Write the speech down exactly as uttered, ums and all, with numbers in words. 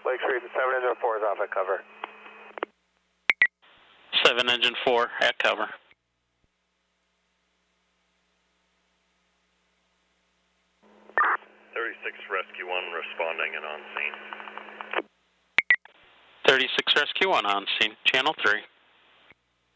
Lake Street, seven engine four is off at cover. seven engine four at cover. thirty-six Rescue one responding and on scene. thirty-six Rescue one on scene, channel three.